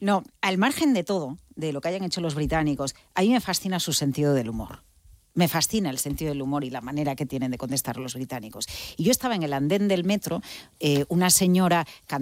No, al margen de todo, de lo que hayan hecho los británicos, a mí me fascina su sentido del humor. Me fascina el sentido del humor y la manera que tienen de contestar los británicos. Y yo estaba en el andén del metro, una señora